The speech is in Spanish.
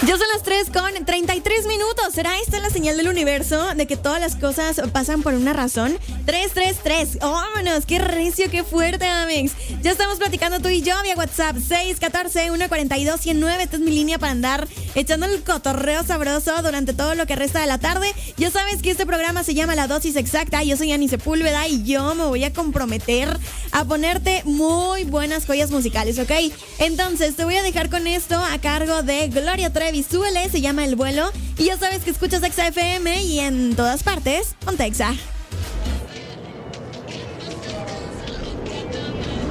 Ya son las 3:33. ¿Será esta la señal del universo de que todas las cosas pasan por una razón? 333. ¡Vámonos! ¡Qué recio, qué fuerte, amigos! Ya estamos platicando tú y yo vía WhatsApp. 614-142-109. Esta es mi línea para andar echando el cotorreo sabroso durante todo lo que resta de la tarde. Ya sabes que este programa se llama La Dosis Exacta. Yo soy Ani Sepúlveda y yo me voy a comprometer a ponerte muy buenas joyas musicales, ¿ok? Entonces, te voy a dejar con esto a cargo de Gloria Trevi. Súbele, se llama El Vuelo. Y ya sabes que escuchas Exa FM y en todas partes, ponte Exa.